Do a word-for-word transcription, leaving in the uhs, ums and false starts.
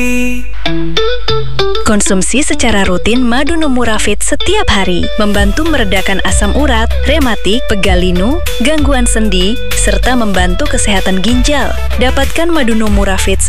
Konsumsi secara rutin madu Nomurafit setiap hari membantu meredakan asam urat, rematik, pegal linu, gangguan sendi, serta membantu kesehatan ginjal. Dapatkan madu Nomurafit